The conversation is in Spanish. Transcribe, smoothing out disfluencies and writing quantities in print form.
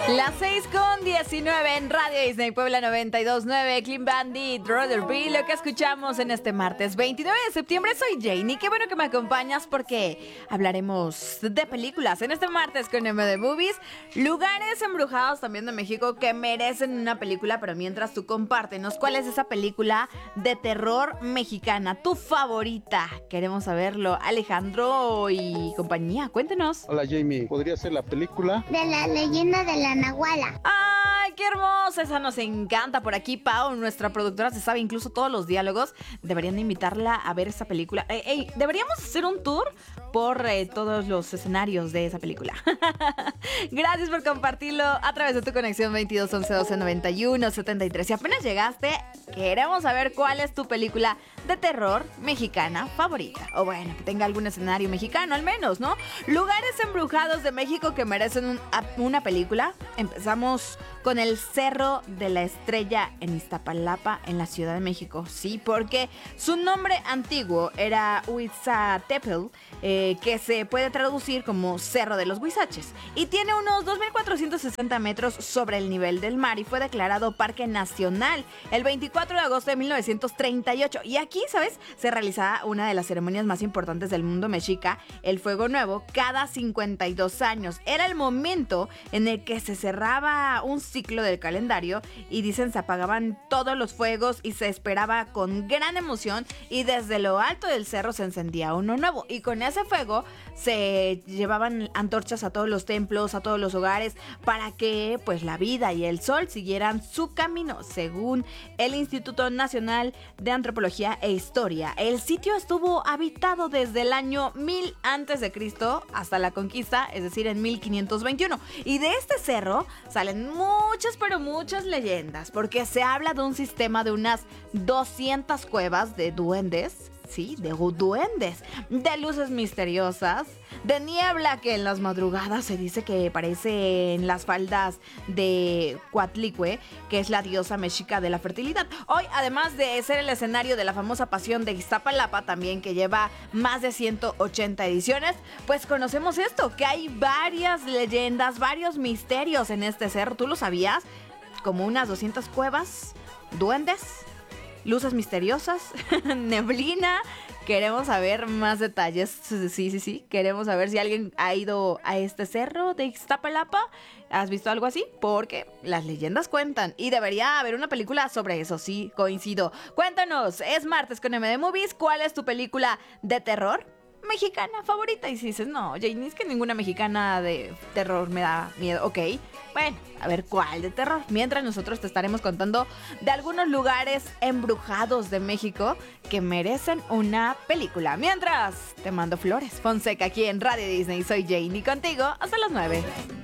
Las 6:19 en Radio Disney Puebla 92.9, Clean Bandit, Brother B, lo que escuchamos en este martes 29 de septiembre. Soy Janie, qué bueno que me acompañas porque hablaremos de películas en este martes con MD Movies, lugares embrujados también de México que merecen una película, pero mientras tú compártenos cuál es esa película de terror mexicana, tu favorita. Queremos saberlo, Alejandro y compañía, cuéntenos. Hola Jamie, ¿podría ser la película? De la leyenda de la Nahuala. ¡Ay, qué hermosa! Esa nos encanta. Por aquí, Pau, nuestra productora, se sabe incluso todos los diálogos. Deberían de invitarla a ver esa película. Deberíamos hacer un tour por todos los escenarios de esa película. Gracias por compartirlo a través de tu conexión 22 11 12 91 73. Si apenas llegaste, queremos saber cuál es tu película de terror mexicana favorita. O bueno, que tenga algún escenario mexicano al menos, ¿no? Lugares embrujados de México que merecen una película. Empezamos con el Cerro de la Estrella en Iztapalapa, en la Ciudad de México. Sí, porque su nombre antiguo era Huitzatepetl, que se puede traducir como Cerro de los Huizaches, y tiene unos 2.460 metros sobre el nivel del mar y fue declarado Parque Nacional el 24 de agosto de 1938. Y aquí, ¿sabes? Se realizaba una de las ceremonias más importantes del mundo mexica, el Fuego Nuevo, cada 52 años. Era el momento en el que se cerraba un ciclo del calendario y dicen se apagaban todos los fuegos y se esperaba con gran emoción, y desde lo alto del cerro se encendía uno nuevo, y con ese fuego se llevaban antorchas a todos los templos, a todos los hogares, para que pues la vida y el sol siguieran su camino. Según el Instituto Nacional de Antropología e Historia, el sitio estuvo habitado desde el año 1000 a.C. hasta la conquista, es decir, en 1521. Y de este cerro salen muchas, pero muchas leyendas, porque se habla de un sistema de unas 200 cuevas de duendes. Sí, de duendes, de luces misteriosas, de niebla que en las madrugadas se dice que aparece en las faldas de Coatlicue, que es la diosa mexica de la fertilidad. Hoy, además de ser el escenario de la famosa Pasión de Iztapalapa, también que lleva más de 180 ediciones, pues conocemos esto, que hay varias leyendas, varios misterios en este cerro. ¿Tú lo sabías? Como unas 200 cuevas, duendes, luces misteriosas, neblina. Queremos saber más detalles. Sí. Queremos saber si alguien ha ido a este cerro de Iztapalapa. ¿Has visto algo así? Porque las leyendas cuentan y debería haber una película sobre eso. Sí, coincido. Cuéntanos, es martes con MD Movies. ¿Cuál es tu película de terror mexicana favorita? Y si dices, no, Janie, es que ninguna mexicana de terror me da miedo. Ok, bueno, a ver cuál de terror. Mientras nosotros te estaremos contando de algunos lugares embrujados de México que merecen una película. Mientras, te mando flores. Fonseca aquí en Radio Disney. Soy Janie contigo hasta las 9.